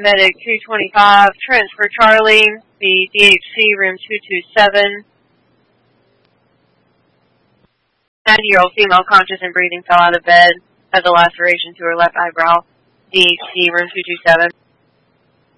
Medic 225, transfer Charlie, the DHC room 227. 90-year-old female conscious and breathing fell out of bed, has a laceration to her left eyebrow. DHC room 227.